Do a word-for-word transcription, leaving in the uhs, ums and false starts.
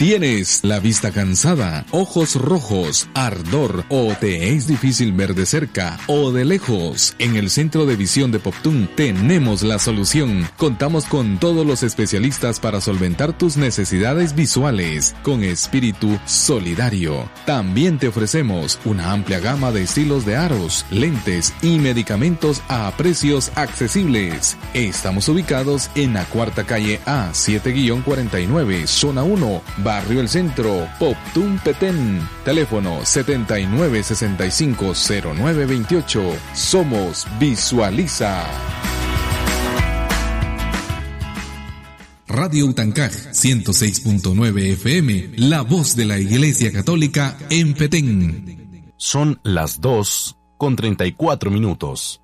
¿Tienes la vista cansada, ojos rojos, ardor o te es difícil ver de cerca o de lejos? En el Centro de Visión de Poptún tenemos la solución. Contamos con todos los especialistas para solventar tus necesidades visuales con espíritu solidario. También te ofrecemos una amplia gama de estilos de aros, lentes y medicamentos a precios accesibles. Estamos ubicados en la cuarta calle A siete cuarenta y nueve, zona uno, Barrio El Centro, Poptún, Petén. Teléfono setenta y nueve sesenta y cinco cero nueve veintiocho. Somos Visualiza. Radio Utancaj ciento seis punto nueve F M, la voz de la Iglesia Católica en Petén. Son las dos con treinta y cuatro minutos.